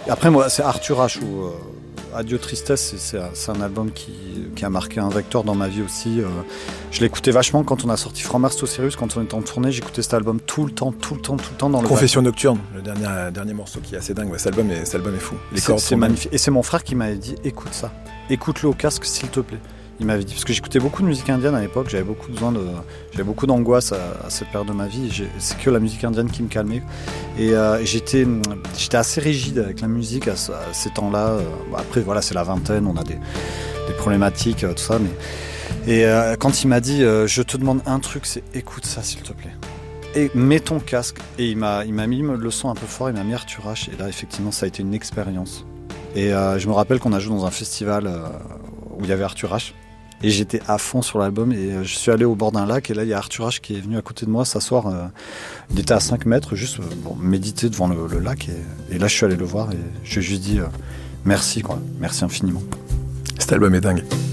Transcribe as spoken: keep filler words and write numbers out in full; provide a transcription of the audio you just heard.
Et après, moi, c'est Arthur H. ou euh, Adieu Tristesse, c'est, c'est, c'est un album qui, qui a marqué un vecteur dans ma vie aussi. Euh, je l'écoutais vachement quand on a sorti From Mars to Sirius, quand on était en tournée, j'écoutais cet album tout le temps, tout le temps, tout le temps dans le Confession bac. Nocturne, le dernier, dernier morceau qui est assez dingue. Ouais, cet, album est, cet album est fou. Les c'est, c'est magnifique. Et c'est mon frère qui m'avait dit, écoute ça, écoute-le au casque s'il te plaît. Il m'avait dit, parce que j'écoutais beaucoup de musique indienne à l'époque, j'avais beaucoup besoin de, j'avais beaucoup d'angoisse à, à cette période de ma vie. J'ai, c'est que la musique indienne qui me calmait. Et, euh, et j'étais, j'étais assez rigide avec la musique à, à ces temps-là. Euh, après, voilà, c'est la vingtaine, on a des, des problématiques, euh, tout ça. Mais et euh, quand il m'a dit, euh, je te demande un truc, c'est écoute ça, s'il te plaît. Et mets ton casque. Et il m'a, il m'a mis le son un peu fort, il m'a mis Arthur H. Et là, effectivement, ça a été une expérience. Et euh, je me rappelle qu'on a joué dans un festival euh, où il y avait Arthur H. Et j'étais à fond sur l'album et je suis allé au bord d'un lac et là il y a Arthur H qui est venu à côté de moi s'asseoir. Euh, il était à cinq mètres, juste bon, méditer devant le, le lac et, et là je suis allé le voir et je lui ai juste dit euh, merci quoi, merci infiniment. Cet album est dingue.